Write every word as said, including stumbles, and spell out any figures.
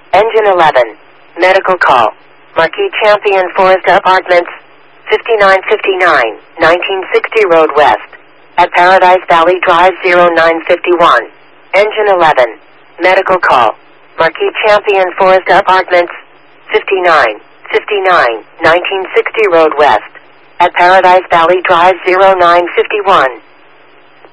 Engine eleven. Medical call. Marquis Champion Forest Apartments, fifty-nine fifty-nine, nineteen sixty Road West. At Paradise Valley Drive zero nine fifty-one. Engine eleven. Medical call. Marquis Champion Forest Apartments, fifty-nine fifty-nine, nineteen sixty Road West. At Paradise Valley Drive zero nine fifty-one.